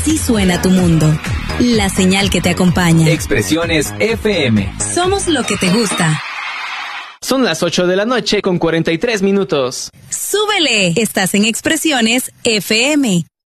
Así suena tu mundo. La señal que te acompaña. Expresiones FM. Somos lo que te gusta. Son las 8 de la noche con 43 minutos. ¡Súbele! Estás en Expresiones FM.